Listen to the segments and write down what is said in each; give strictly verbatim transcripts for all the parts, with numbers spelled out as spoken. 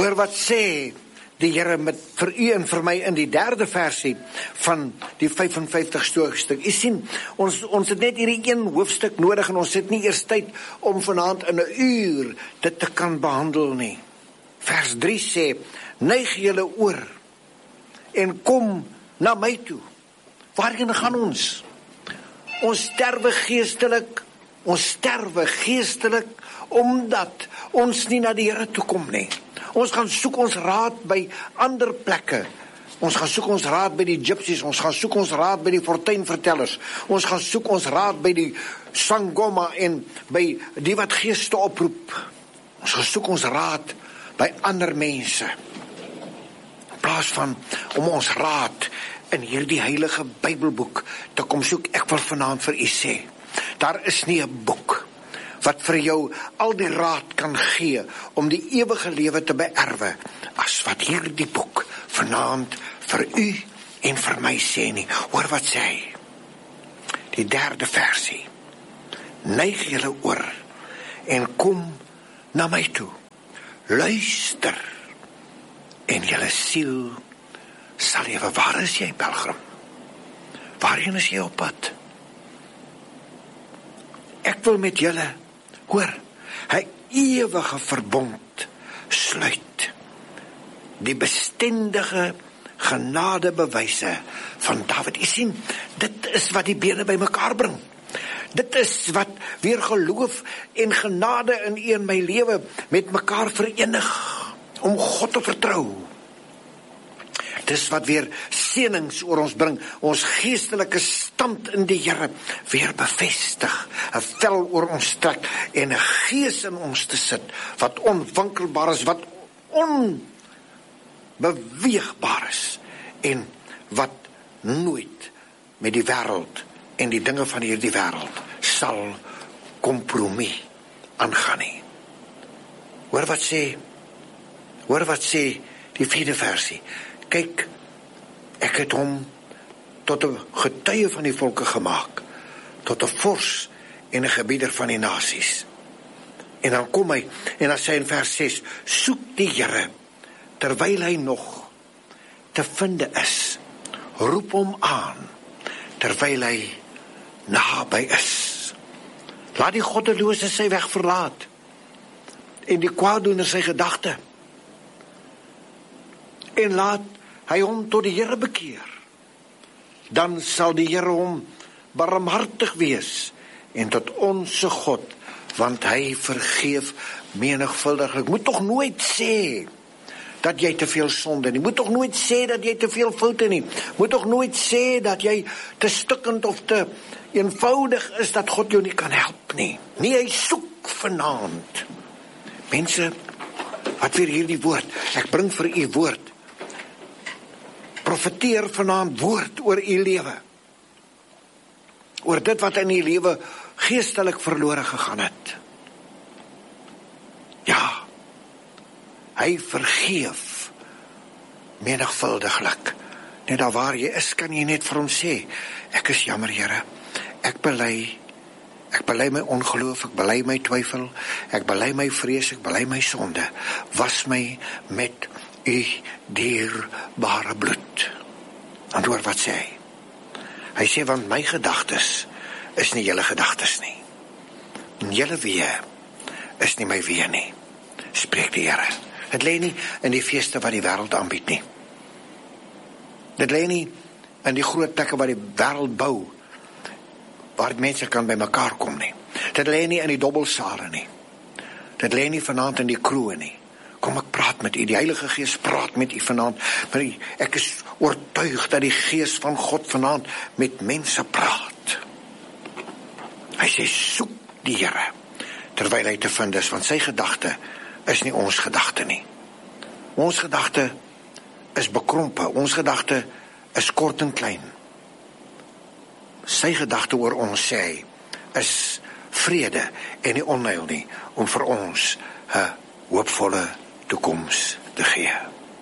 Hoor wat sê die Here met vir u en vir my in die derde versie van die vyfenvyftigste hoofstuk. U sien, ons, ons het net hierdie een hoofstuk nodig en ons het nie eers tyd om vanaand in 'n uur dit te kan behandel nie. Vers drie sê, neig julle oor en kom na my toe. Waarheen gaan ons? Ons sterwe geestelik, ons sterwe geestelik, omdat ons nie na die Here toe kom nie. Ons gaan soek ons raad by ander plekke. Ons gaan soek ons raad by die gypsies, ons gaan soek ons raad by die fortuinvertellers, ons gaan soek ons raad by die sangoma en by die wat geeste oproep. Ons gaan soek ons raad by ander mense. In plaas van om ons raad in hierdie heilige Bybelboek te kom soek, ek wil vanaand vir u sê, daar is nie 'n boek wat vir jou al die raad kan gee om die ewige lewe te beerwe, as wat hierdie boek vanaand vir u en vir my sê nie. Hoor wat sê hy? Die derde versie. Neig julle oor en kom na my toe. Luister en julle siel sal lewe. Waar is jy, pelgrim? Waarheen is jy op pad? Ek wil met julle, hoor, hy ewige verbond sluit. Die bestendige genadebewyse van Dawid. U sien, dit is wat die bene by mekaar bring. Dit is wat weer geloof en genade in u en my lewe met mekaar verenig, om God te vertrou. Dis wat weer seënings oor ons bring, ons geestelike stand in die Here weer bevestig, 'n vel oor ons trek en 'n gees in ons te sit wat onwankelbaar is, wat onbeweegbaar is en wat nooit met die wêreld en die dinge van hierdie wêreld sal kompromie aangaan nie. Hoor wat sê, hoor wat sê die vierde versie. Kyk, ek het hom tot 'n getuie van die volke gemaak, tot 'n vors en 'n gebieder van die nasies. En dan kom hy, en dan sê in vers ses, soek die Here, terwyl hy nog te vinde is. Roep hom aan, terwyl hy naby is. Laat die goddelose sy weg verlaat, en die kwaaddoener sy gedagte. En laat hy hom tot die Here bekeer. Dan sal die Here hom barmhartig wees en tot onsse God, want hy vergeef menigvuldig. Ek moet tog nooit sê dat jy te veel sonde nie. Moet tog nooit sê dat jy te veel foute nie. Moet tog nooit sê dat jy te stikkend of te eenvoudig is dat God jou nie kan help nie. Nee, hy soek vanaand. Mense, wat weer hierdie woord, ek bring vir u woord. Profeteer vanaand woord oor u lewe. Oor dit wat in u lewe geestelik verlore gegaan het. Ja, hy vergeef menigvuldiglik. Net daar waar jy is, kan jy net vir hom sê, ek is jammer, Here, ek bely, ek bely my ongeloof, ek bely my twyfel, ek bely my vrees, ek bely my sonde, was my met u dierbare bloed. En hoor wat sê hy? Hy sê, want my gedagtes is nie julle gedagtes nie. En julle weë is nie my weë nie, spreek die Here. Het lê nie in die feeste wat die wêreld aanbied nie. Dit lê nie in die groot plekke wat die wêreld bou, waar mense kan by mekaar kom nie. Dit lê nie in die dobbelsale nie. Dit lê nie vanaand in die kroe nie. Kom, ek praat met u, die Heilige Gees praat met u vanaand, maar ek is oortuig dat die Gees van God vanaand met mense praat. Hy sê, soek die Here, terwyl hy te vind is, want sy gedagte is nie ons gedagte nie. Ons gedagte is bekrompe, ons gedagte is kort en klein. Sy gedagte oor ons, sê hy, is vrede en nie onheil nie, om vir ons 'n hoopvolle toekoms te gee.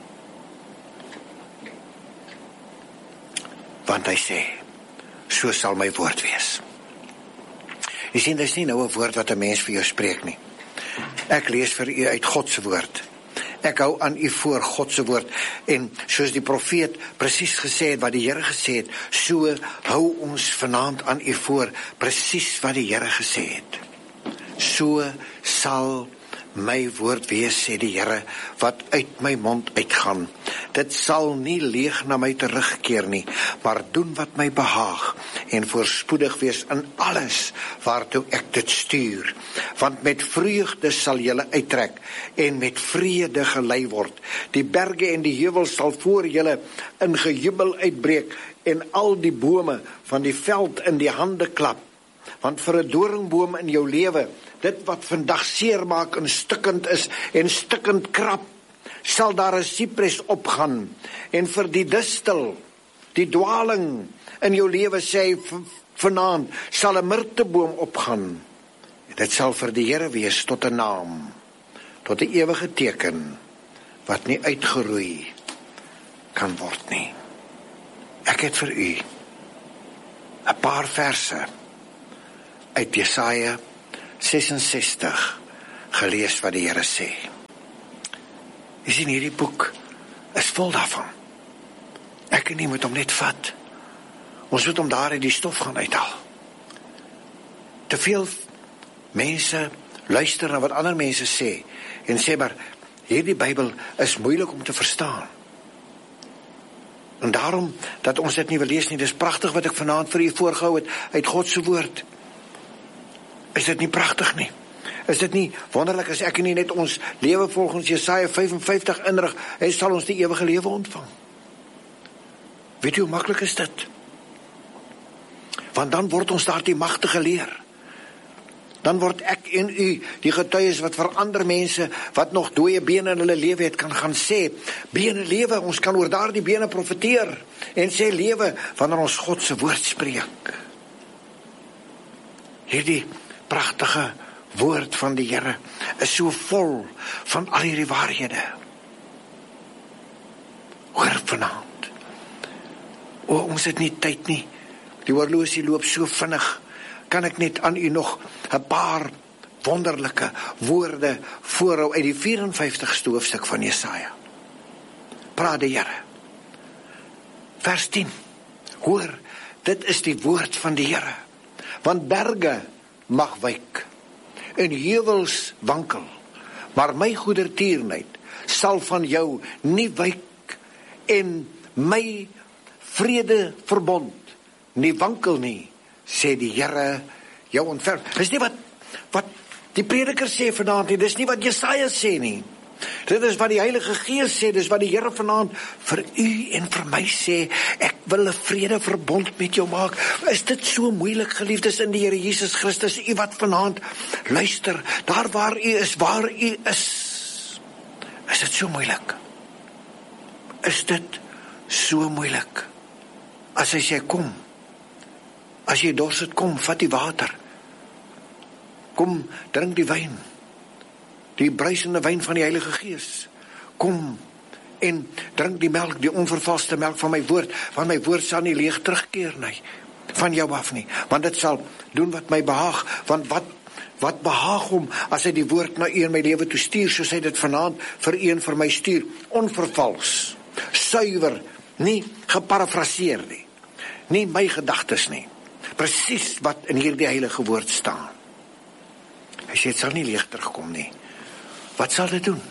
Want hy sê, so sal my woord wees. Jy sien, dit is nie nou 'n woord wat 'n mens vir jou spreek nie. Ek lees vir u uit God se woord. Ek hou aan u voor God se woord. En soos die profeet presies gesê het wat die Here gesê het, so hou ons vanaand aan u voor presies wat die Here gesê het. So sal my woord wees, sê die Here, wat uit my mond uitgaan. Dit sal nie leeg na my terugkeer nie, maar doen wat my behaag en voorspoedig wees in alles waartoe ek dit stuur. Want met vreugde sal julle uittrek en met vrede gelei word. Die berge en die heuwels sal voor julle in gejubel uitbreek en al die bome van die veld in die hande klap. Want vir 'n doringboom in jou lewe, dit wat vandag seer maak en stikkend is en stikkend krap, sal daar 'n sipres opgaan. En vir die distel, die dwaling in jou lewe, sê hy vanaand, sal 'n mirteboom opgaan. Dit sal vir die Here wees tot 'n naam, tot 'n ewige teken, wat nie uitgeroei kan word nie. Ek het vir u 'n paar verse uit Jesaja ses en sestig gelees wat die Here sê. Jy sien, hierdie boek is vol daarvan. Ek en nie moet hom net vat. Ons moet hom daar in die stof gaan uithaal. Te veel mense luister na wat ander mense sê en sê maar, hierdie Bybel is moeilik om te verstaan. En daarom dat ons dit nie wil lees nie, dis pragtig wat ek vanaand vir u voorgehou het uit God se woord. Is dit nie pragtig nie? Is dit nie wonderlik as ek nie net ons lewe volgens Jesaja vyf en vyftig inrig, hy sal ons die ewige lewe ontvang. Weet jy hoe maklik is dit? Want dan word ons daar die magtige leer. Dan word ek en u die getuies wat vir ander mense wat nog dooie bene in hulle lewe het, kan gaan sê, bene lewe, ons kan oor daardie bene profeteer en sê lewe wanneer ons God se woord spreek. Hierdie pragtige woord van die Here is so vol van al hierdie waarhede. Hoor vanaand. O, ons het nie tyd nie. Die horlosie loop so vinnig. Kan ek net aan u nog 'n paar wonderlike woorde voorhou uit die vyf en vyftigste hoofstuk van Jesaja. Praat die Here. Vers tien. Hoor, dit is die woord van die Here. Want berge mag wyk en heuwels wankel, maar my goedertierenheid sal van jou nie wyk en my vrede verbond nie wankel nie, sê die Here jou ontferm. Dis nie wat, wat die prediker sê vanaand nie, dis nie wat Jesaja sê nie. Dit is wat die Heilige Gees sê, dis wat die Here vanaand vir u en vir my sê, ek wil 'n vrede verbond met jou maak. Is dit so moeilik, geliefdes in die Here Jesus Christus, u wat vanaand luister, daar waar u is, waar u is, is dit so moeilik? Is dit so moeilik? As hy sê, kom, as jy dors het, kom, vat die water, kom, drink die wyn, die bruisende wyn van die Heilige Gees. Kom en drink die melk, die onvervalste melk van my woord, want my woord sal nie leeg terugkeer nie, van jou af nie, want dit sal doen wat my behaag, want wat, wat behaag hom, as hy die woord na u in my lewe toe stuur, soos hy dit vanaand vir u en vir my stuur, onvervals, suiwer, nie geparafraseer nie, nie my gedagtes nie, presies wat in hierdie heilige woord staan. Hy sê, het sal nie leeg terugkom nie. Wat sal dit doen?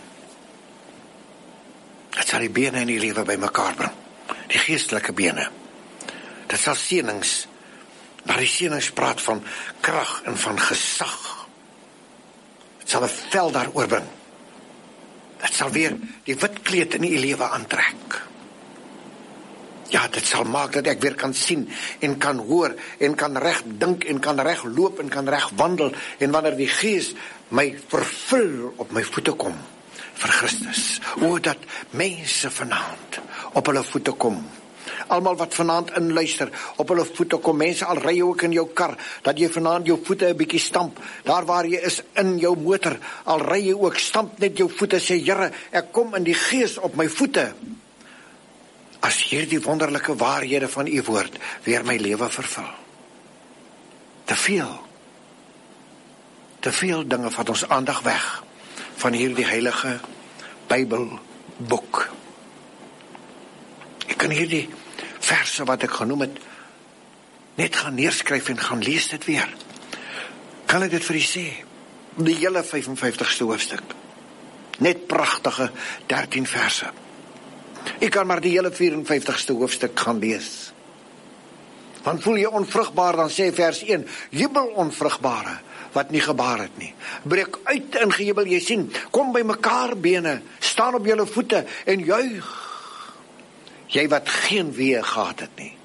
Dit sal die bene in die lewe by mekaar bring. Die geestelike bene. Dit sal senings, maar die senings praat van krag en van gesag. Dit sal 'n vel daaroor bring. Dit sal weer die wit kleed in die lewe aantrek. Ja, dit sal maak dat ek weer kan sien en kan hoor en kan reg dink en kan reg loop en kan reg wandel, en wanneer die Gees my vervul op my voete kom vir Christus. O, dat mense vanaand op hulle voete kom. Almal wat vanaand inluister, op hulle voete kom. Mense, al ry jy ook in jou kar, dat jy vanaand jou voete 'n bietjie stamp. Daar waar jy is in jou motor, al ry jy ook, stamp net jou voete, sê Here, ek kom in die Gees op my voete. As hierdie wonderlike waarhede van u woord weer my lewe vervul. Te veel. Te veel dinge vat ons aandag weg van hierdie heilige Bybelboek. Ek kan hierdie verse wat ek genoem het, net gaan neerskryf en gaan lees dit weer. Kan ek dit vir u sê? Die hele vyf en vyftigste hoofstuk. Net pragtige dertien verse. Ek kan maar die hele vyf en vyftigste hoofstuk gaan lees. Want voel jy onvrugbaar, dan sê vers een, jubel onvrugbare, wat nie gebaar het nie. Breek uit in gejubel, jy sien, kom by mekaar bene, staan op julle voete en juig. Jy wat geen weë gehad het nie.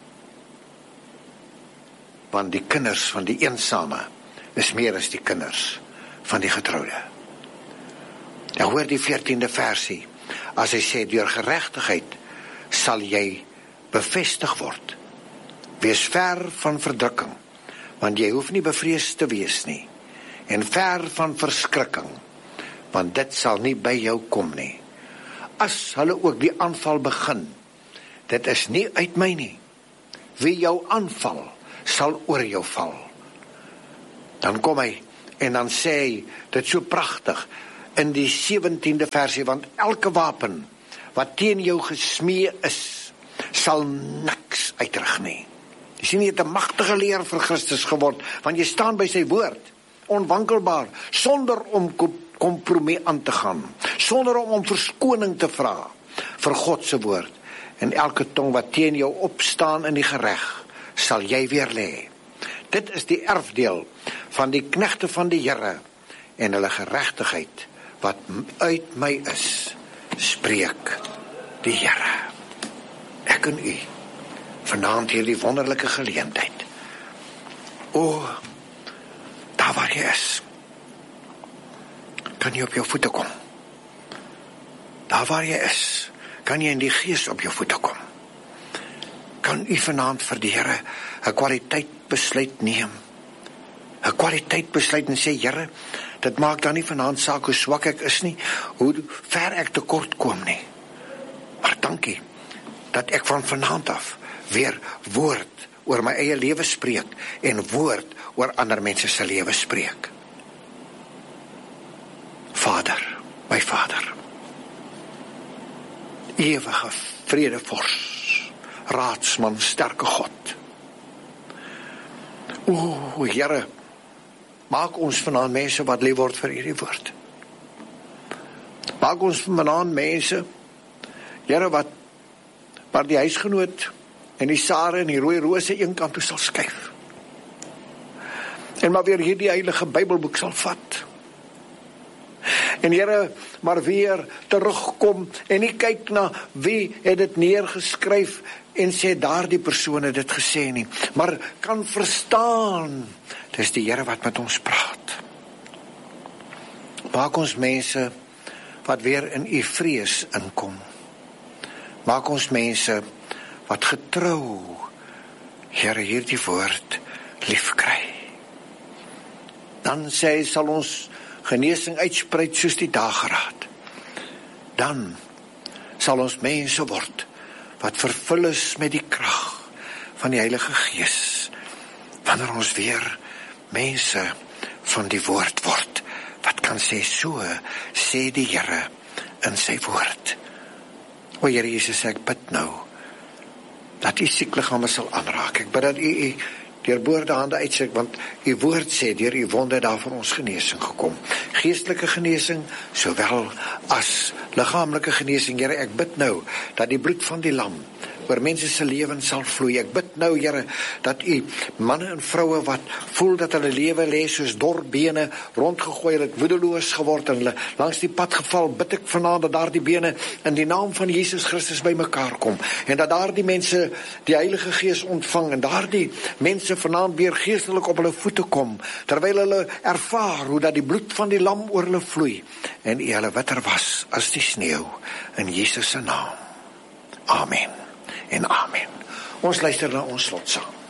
Want die kinders van die eensame is meer as die kinders van die getroude. Nou hoor die veertiende versie, as hy sê, deur geregtigheid sal jy bevestig word. Wees ver van verdrukking, want jy hoef nie bevrees te wees nie, en ver van verskrikking, want dit sal nie by jou kom nie. As hulle ook die aanval begin, dit is nie uit my nie. Wie jou aanval, sal oor jou val. Dan kom hy, en dan sê hy, dit so prachtig, in die sewentiende versie, want elke wapen, wat teen jou gesmee is, sal niks uitrig nie. Jy sien, jy het 'n magtige leer vir Christus geword, want jy staan by sy woord, onwankelbaar, sonder om kompromie aan te gaan, sonder om om verskoning te vra, vir God se woord, en elke tong wat teen jou opstaan in die gereg, sal jy weer lê. Dit is die erfdeel van die knegte van die Here, en hulle geregtigheid, wat uit my is, spreek die Here. Ek en u, vanaand hierdie wonderlike geleentheid. O, daar waar jy is, kan jy op jou voete kom. Daar waar jy is, kan jy in die gees op jou voete kom. Kan u vanaand vir die Here 'n kwaliteit besluit neem. 'n Kwaliteit besluit en sê, Here, dit maak dan nie vanaand saak hoe swak ek is nie, hoe ver ek tekort kom nie. Maar dankie, dat ek van vanaand af weer woord oor my eie lewe spreek, en woord oor ander mense se lewe spreek. Vader, my Vader, ewige vredevors, raadsman, sterke God. O, Here, maak ons vanaand mense wat lief word vir hierdie woord. Maak ons vanaand mense, Here, wat maar die huisgenoot en die sare en die rooi rose een kant toe sal skuif. En maar weer hierdie heilige Bybelboek sal vat. En Here, maar weer terugkom en nie kyk na wie het dit neergeskryf en sê daardie persoon het dit gesê nie, maar kan verstaan, dis die Here wat met ons praat. Maak ons mense wat weer in u vrees inkom. Maak ons mense wat getrou, Here, hierdie woord lief kry. Dan sê hy, sal ons genesing uitspreid soos die dageraad. Dan sal ons mense word wat vervul is met die krag van die Heilige Gees, wanneer ons weer mense van die woord word, wat kan sê, so sê die Here in sy woord. O Here Jesus, ek bid nou, dat u siek liggame sal aanraak. Ek bid dat u u deurboorde hande uitsteek, want u woord sê, deur u wonde daar vir ons genesing gekom. Geestelike genesing, sowel as liggaamlike genesing. Here, ek bid nou, dat die bloed van die lam oor mense se lewens sal vloei. Ek bid nou, Here, dat u manne en vroue wat voel dat hulle lewe lê soos dorbene rondgegooi, het woedeloos geword en hulle langs die pad geval, bid ek vanaand dat daardie bene in die naam van Jesus Christus by mekaar kom, en dat daardie mense die Heilige Gees ontvang, en daardie mense vanaand weer geestelik op hulle voete kom, terwyl hulle ervaar hoe dat die bloed van die lam oor hulle vloei, en u hulle witter was as die sneeu, in Jesus se naam. Amen en amen. Ons luister na ons slotsaam.